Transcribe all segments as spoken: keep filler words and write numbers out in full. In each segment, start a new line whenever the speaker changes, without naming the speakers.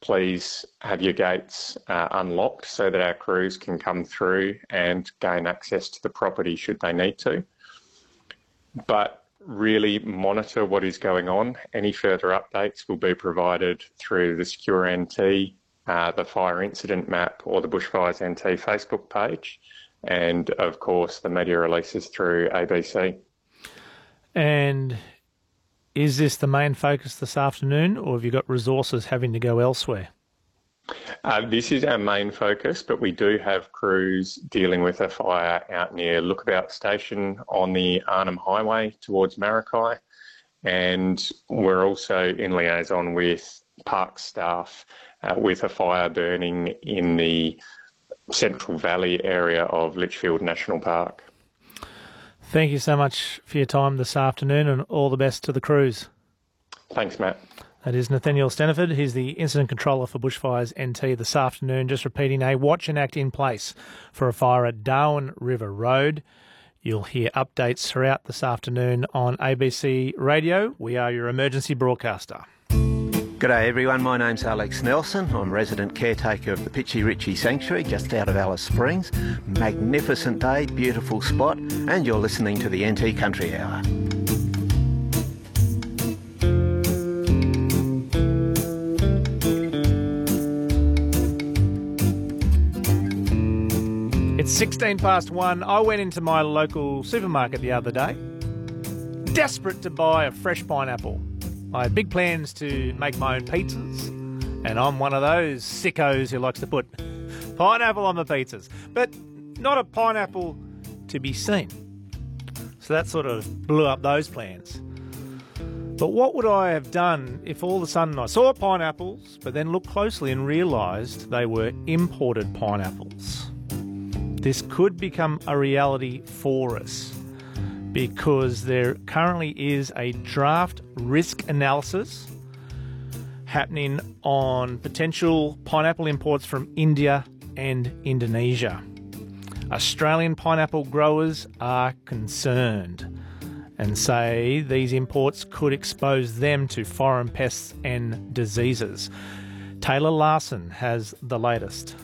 please have your gates uh, unlocked so that our crews can come through and gain access to the property should they need to. But really monitor what is going on. Any further updates will be provided through the Secure N T, uh, the Fire Incident Map or the Bushfires N T Facebook page, and of course the media releases through A B C.
And is this the main focus this afternoon, or have you got resources having to go elsewhere?
Uh, this is our main focus, but we do have crews dealing with a fire out near Lookabout Station on the Arnhem Highway towards Maracay. And we're also in liaison with park staff uh, with a fire burning in the Central Valley area of Litchfield National Park.
Thank you so much for your time this afternoon, and all the best to the crews.
Thanks, Matt.
That is Nathaniel Steniford. He's the Incident Controller for Bushfires N T this afternoon, just repeating a watch and act in place for a fire at Darwin River Road. You'll hear updates throughout this afternoon on A B C Radio. We are your emergency broadcaster.
G'day everyone, my name's Alex Nelson. I'm resident caretaker of the Pitchy Ritchie Sanctuary just out of Alice Springs. Magnificent day, beautiful spot, and you're listening to the N T Country Hour.
It's sixteen past one. I went into my local supermarket the other day, desperate to buy a fresh pineapple. I had big plans to make my own pizzas, and I'm one of those sickos who likes to put pineapple on the pizzas, but not a pineapple to be seen. So that sort of blew up those plans. But what would I have done if all of a sudden I saw pineapples, but then looked closely and realised they were imported pineapples? This could become a reality for us, because there currently is a draft risk analysis happening on potential pineapple imports from India and Indonesia. Australian pineapple growers are concerned and say these imports could expose them to foreign pests and diseases. Taylor Larson has the latest.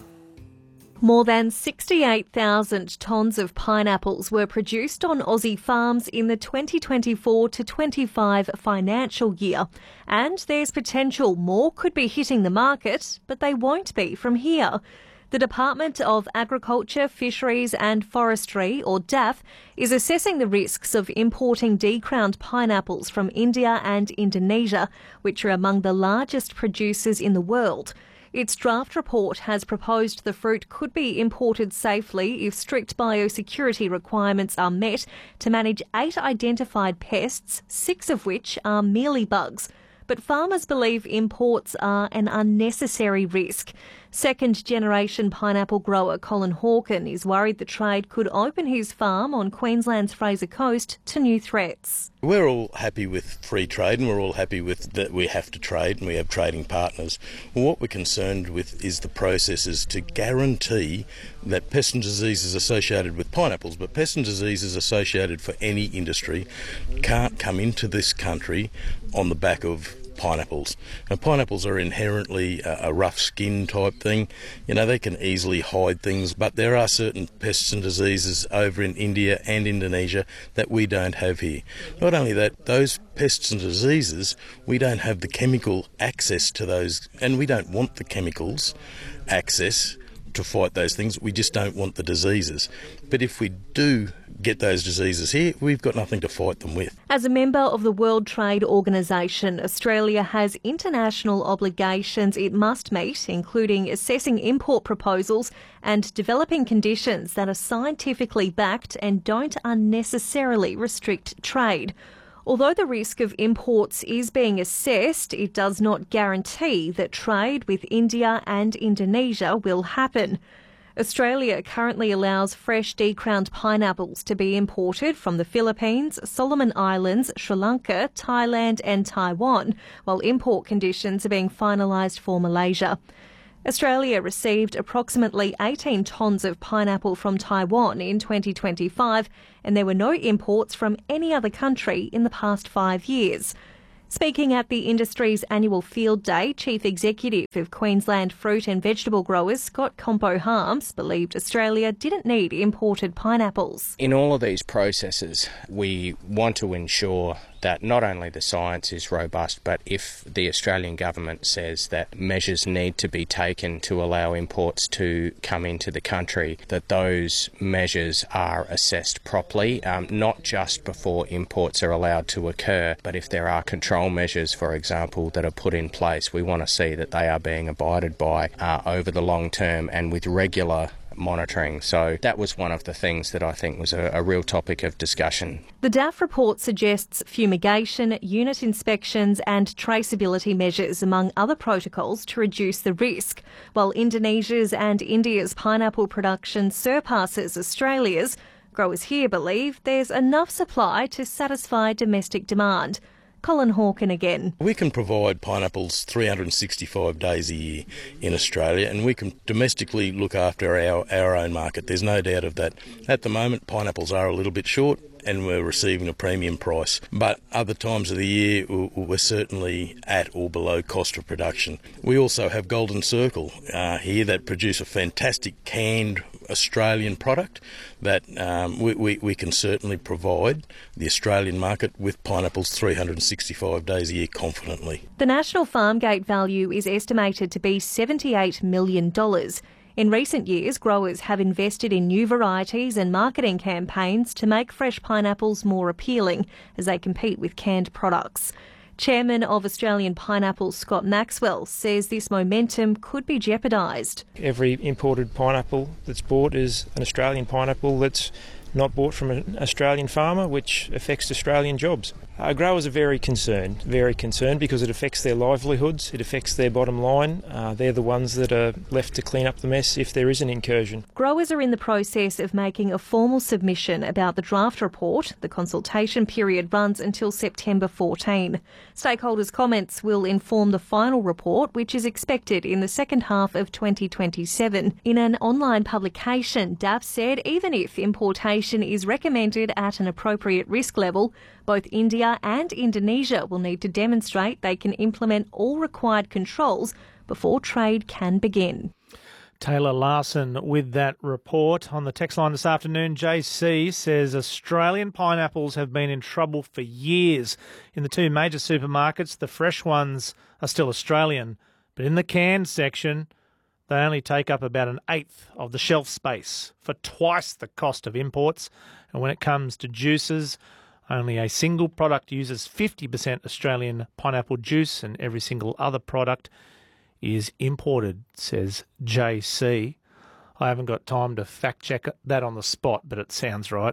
More than sixty-eight thousand tonnes of pineapples were produced on Aussie farms in the twenty twenty-four to twenty-five financial year. And there's potential more could be hitting the market, but they won't be from here. The Department of Agriculture, Fisheries and Forestry, or D A F, is assessing the risks of importing decrowned pineapples from India and Indonesia, which are among the largest producers in the world. Its draft report has proposed the fruit could be imported safely if strict biosecurity requirements are met to manage eight identified pests, six of which are mealybugs. But farmers believe imports are an unnecessary risk. Second-generation pineapple grower Colin Hawken is worried the trade could open his farm on Queensland's Fraser Coast to new threats.
We're all happy with free trade, and we're all happy with that we have to trade and we have trading partners. Well, what we're concerned with is the processes to guarantee that pests and diseases associated with pineapples, but pests and diseases associated for any industry, can't come into this country on the back of pineapples. Now, pineapples are inherently a, a rough skin type thing. You know, they can easily hide things, but there are certain pests and diseases over in India and Indonesia that we don't have here. Not only that, those pests and diseases, we don't have the chemical access to those, and we don't want the chemicals access to fight those things. We just don't want the diseases. But if we do get those diseases here, we've got nothing to fight them with.
As a member of the World Trade Organisation, Australia has international obligations it must meet, including assessing import proposals and developing conditions that are scientifically backed and don't unnecessarily restrict trade. Although the risk of imports is being assessed, it does not guarantee that trade with India and Indonesia will happen. Australia currently allows fresh decrowned pineapples to be imported from the Philippines, Solomon Islands, Sri Lanka, Thailand and Taiwan, while import conditions are being finalised for Malaysia. Australia received approximately eighteen tonnes of pineapple from Taiwan in twenty twenty-five, and there were no imports from any other country in the past five years. Speaking at the industry's annual field day, Chief Executive of Queensland Fruit and Vegetable Growers, Scott Compo-Harms, believed Australia didn't need imported pineapples.
In all of these processes, we want to ensure that not only the science is robust, but if the Australian government says that measures need to be taken to allow imports to come into the country, that those measures are assessed properly, um, not just before imports are allowed to occur, but if there are control measures, for example, that are put in place, we want to see that they are being abided by uh, over the long term and with regular monitoring. So that was one of the things that I think was a, a real topic of discussion.
The D A F report suggests fumigation, unit inspections and traceability measures among other protocols to reduce the risk. While Indonesia's and India's pineapple production surpasses Australia's, growers here believe there's enough supply to satisfy domestic demand. Colin Hawken again.
We can provide pineapples three hundred sixty-five days a year in Australia, and we can domestically look after our, our own market. There's no doubt of that. At the moment, pineapples are a little bit short and we're receiving a premium price. But other times of the year, we're certainly at or below cost of production. We also have Golden Circle uh, here that produce a fantastic canned Australian product that um, we, we, we can certainly provide the Australian market with pineapples three hundred sixty-five days a year confidently.
The national farm gate value is estimated to be seventy-eight million dollars. In recent years, growers have invested in new varieties and marketing campaigns to make fresh pineapples more appealing as they compete with canned products. Chairman of Australian Pineapple, Scott Maxwell, says this momentum could be jeopardised.
Every imported pineapple that's bought is an Australian pineapple that's not bought from an Australian farmer, which affects Australian jobs. Our growers are very concerned, very concerned because it affects their livelihoods, it affects their bottom line. Uh, they're the ones that are left to clean up the mess if there is an incursion.
Growers are in the process of making a formal submission about the draft report. The consultation period runs until September fourteenth. Stakeholders' comments will inform the final report, which is expected in the second half of twenty twenty-seven. In an online publication, D A F said even if importation is recommended at an appropriate risk level, both India and Indonesia will need to demonstrate they can implement all required controls before trade can begin.
Taylor Larson with that report. On the text line this afternoon, J C says Australian pineapples have been in trouble for years. In the two major supermarkets, the fresh ones are still Australian, but in the canned section, they only take up about an eighth of the shelf space for twice the cost of imports. And when it comes to juices, only a single product uses fifty percent Australian pineapple juice and every single other product is imported, says J C. I haven't got time to fact check that on the spot, but it sounds right.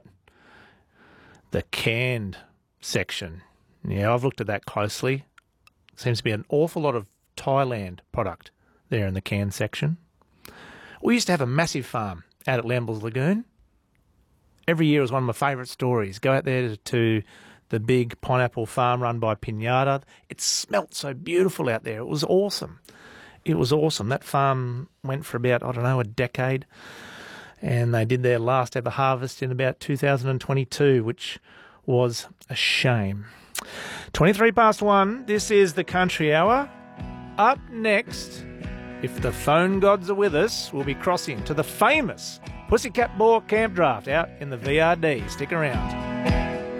The canned section. Yeah, I've looked at that closely. Seems to be an awful lot of Thailand product there in the canned section. We used to have a massive farm out at Lambles Lagoon. Every year was one of my favourite stories. Go out there to the big pineapple farm run by Pinata. It smelt so beautiful out there. It was awesome. It was awesome. That farm went for about, I don't know, a decade. And they did their last ever harvest in about two thousand twenty-two, which was a shame. twenty-three past one, this is the Country Hour. Up next, if the phone gods are with us, we'll be crossing to the famous Pussycat Boar Camp Draft out in the V R D. Stick around.